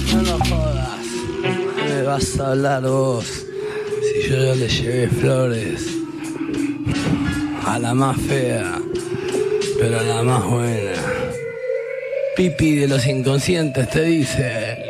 No nos jodas. ¿Qué me vas a hablar vos? Si yo ya le llevé flores a la más fea, pero a la más buena. Pipi de los inconscientes te dice.